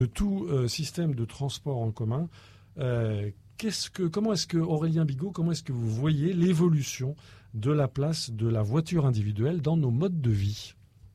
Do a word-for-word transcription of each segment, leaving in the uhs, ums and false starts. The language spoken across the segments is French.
de tout euh, système de transport en commun. Euh, qu'est-ce que, comment est-ce que, Aurélien Bigot, comment est-ce que vous voyez l'évolution de la place de la voiture individuelle dans nos modes de vie ?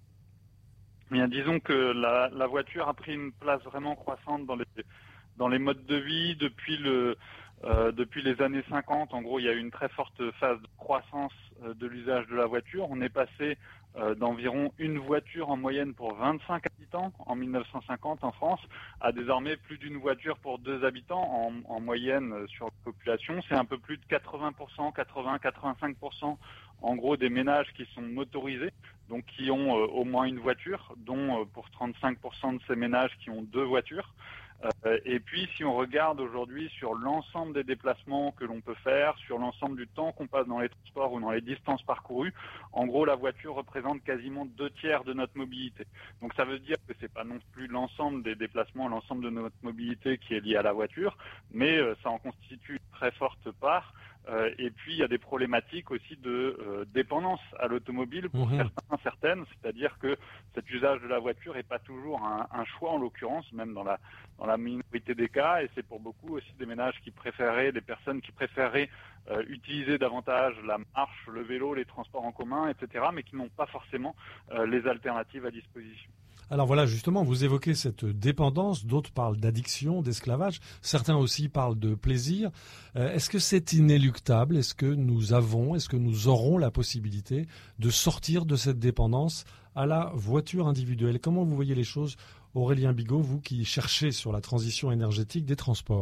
Bien, disons que la, la voiture a pris une place vraiment croissante dans les, dans les modes de vie depuis le, euh, depuis les années cinquante. En gros, il y a eu une très forte phase de croissance euh, de l'usage de la voiture. On est passé euh, d'environ une voiture en moyenne pour vingt-cinq habitants en mille neuf cent cinquante en France à désormais plus d'une voiture pour deux habitants en, en moyenne euh, sur la population. C'est un peu plus de quatre-vingts pour cent, quatre-vingts à quatre-vingt-cinq pour cent en gros des ménages qui sont motorisés, donc qui ont euh, au moins une voiture, dont euh, pour trente-cinq pour cent de ces ménages qui ont deux voitures. Euh, et puis si on regarde aujourd'hui sur l'ensemble des déplacements que l'on peut faire, sur l'ensemble du temps qu'on passe dans les transports ou dans les distances parcourues, en gros la voiture représente quasiment deux tiers de notre mobilité. Donc ça veut dire que c'est pas non plus l'ensemble des déplacements, l'ensemble de notre mobilité qui est lié à la voiture, mais euh, ça en constitue une très forte part. Euh, et puis il y a des problématiques aussi de euh, dépendance à l'automobile pour mmh. certains, certaines, c'est-à-dire que cet usage de la voiture n'est pas toujours un, un choix en l'occurrence, même dans la dans la minorité des cas, et c'est pour beaucoup aussi des ménages qui préféraient, des personnes qui préféraient euh, utiliser davantage la marche, le vélo, les transports en commun, et cetera, mais qui n'ont pas forcément euh, les alternatives à disposition. Alors voilà, justement, vous évoquez cette dépendance, d'autres parlent d'addiction, d'esclavage, certains aussi parlent de plaisir. Euh, est-ce que c'est inéluctable ? Est-ce que nous avons, est-ce que nous aurons la possibilité de sortir de cette dépendance à la voiture individuelle ? Comment vous voyez les choses, Aurélien Bigot, vous qui cherchez sur la transition énergétique des transports ?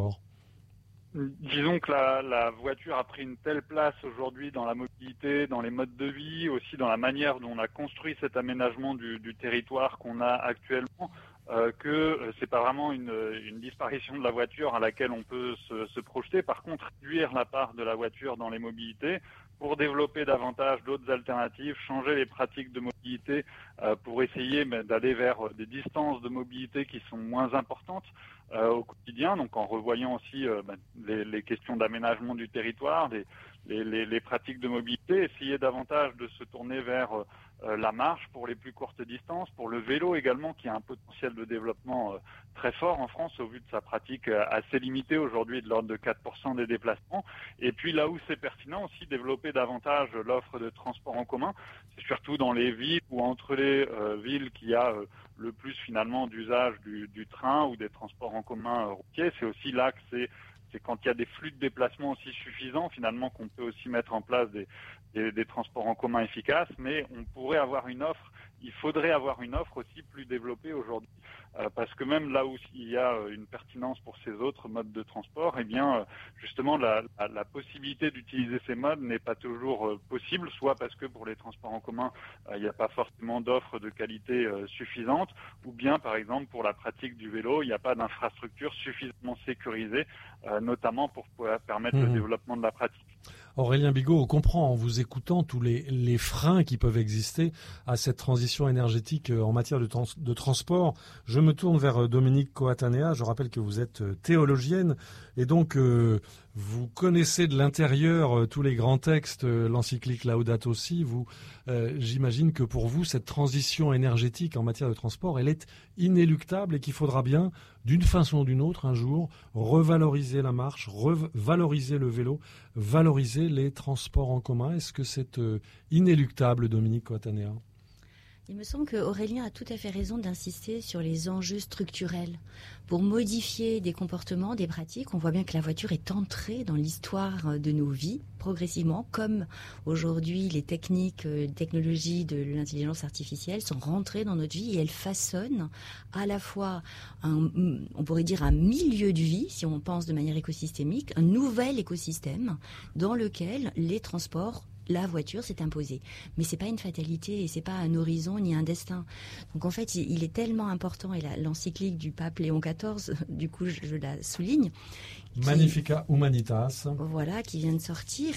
Disons que la, la voiture a pris une telle place aujourd'hui dans la mobilité, dans les modes de vie, aussi dans la manière dont on a construit cet aménagement du, du territoire qu'on a actuellement, euh, que euh, c'est pas vraiment une, une disparition de la voiture à laquelle on peut se, se projeter. Par contre, réduire la part de la voiture dans les mobilités pour développer davantage d'autres alternatives, changer les pratiques de mobilité euh, pour essayer ben, d'aller vers des distances de mobilité qui sont moins importantes euh, au quotidien, donc en revoyant aussi euh, ben, les, les questions d'aménagement du territoire, les, les, les, les pratiques de mobilité, essayer davantage de se tourner vers euh, la marche pour les plus courtes distances, pour le vélo également, qui a un potentiel de développement euh, très fort en France au vu de sa pratique euh, assez limitée aujourd'hui, de l'ordre de quatre pour cent des déplacements. Et puis là où c'est pertinent aussi, développer davantage l'offre de transport en commun, c'est surtout dans les villes ou entre les euh, villes qu'il y a euh, le plus finalement d'usage du, du train ou des transports en commun euh, routiers. C'est aussi là que c'est c'est quand il y a des flux de déplacement aussi suffisants finalement qu'on peut aussi mettre en place des, des, des transports en commun efficaces, mais on pourrait avoir une offre, il faudrait avoir une offre aussi plus développée aujourd'hui, euh, parce que même là où il y a une pertinence pour ces autres modes de transport, eh bien euh, justement la, la, la possibilité d'utiliser ces modes n'est pas toujours euh, possible, soit parce que pour les transports en commun, euh, il n'y a pas forcément d'offres de qualité euh, suffisante, ou bien par exemple pour la pratique du vélo, il n'y a pas d'infrastructure suffisamment sécurisée, euh, notamment pour pouvoir permettre mmh. le développement de la pratique. Aurélien Bigot, on comprend en vous écoutant tous les, les freins qui peuvent exister à cette transition énergétique en matière de, trans, de transport. Je me tourne vers Dominique Coatanea. Je rappelle que vous êtes théologienne et donc euh, vous connaissez de l'intérieur euh, tous les grands textes, euh, l'encyclique Laudato Si. Vous, euh, j'imagine que pour vous, cette transition énergétique en matière de transport, elle est inéluctable et qu'il faudra bien, d'une façon ou d'une autre, un jour, revaloriser la marche, revaloriser le vélo, valoriser les transports en commun. Est-ce que c'est euh, inéluctable, Dominique Coatanea ? Il me semble que Aurélien a tout à fait raison d'insister sur les enjeux structurels. Pour modifier des comportements, des pratiques, on voit bien que la voiture est entrée dans l'histoire de nos vies progressivement, comme aujourd'hui les techniques, les technologies de l'intelligence artificielle sont rentrées dans notre vie et elles façonnent à la fois, un, on pourrait dire un milieu de vie, si on pense de manière écosystémique, un nouvel écosystème dans lequel les transports, la voiture s'est imposée. Mais c'est pas une fatalité et c'est pas un horizon ni un destin. Donc en fait, il est tellement important, et la, l'encyclique du pape Léon quatorze, du coup je, je la souligne. Magnificat Humanitas. Voilà, qui vient de sortir.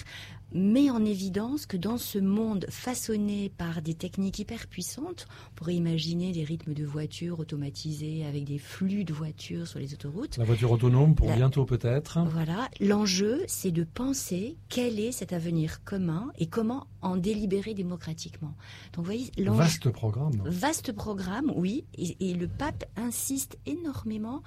met en évidence que dans ce monde façonné par des techniques hyper puissantes, on pourrait imaginer des rythmes de voitures automatisés avec des flux de voitures sur les autoroutes. La voiture autonome pour La... bientôt peut-être. Voilà, l'enjeu c'est de penser quel est cet avenir commun et comment en délibérer démocratiquement. Donc vous voyez, vaste programme. Vaste programme, oui, et, et le pape insiste énormément